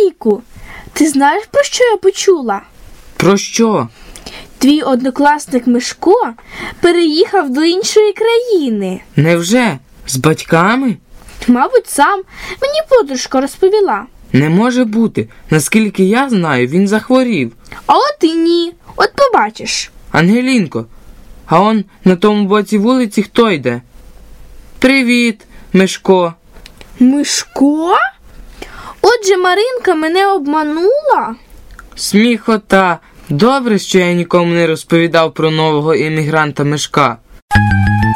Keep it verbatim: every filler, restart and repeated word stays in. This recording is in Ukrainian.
Андрійку, ти знаєш, про що я почула? Про що? Твій однокласник Мишко переїхав до іншої країни. Невже? З батьками? Мабуть, сам. Мені подружка розповіла. Не може бути. Наскільки я знаю, він захворів. А от і ні. От побачиш. Ангелінко, а он на тому боці вулиці хто йде? Привіт, Мишко. Мишко? Отже, Маринка мене обманула? Сміхота. Добре, що я нікому не розповідав про нового іммігранта Мишка.